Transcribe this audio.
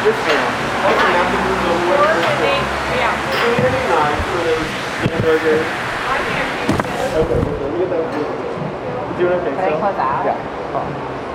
This one. Okay, now we move over. Yeah. For those hamburgers. Okay, let me get that. You doing okay? Can I close out? Yeah.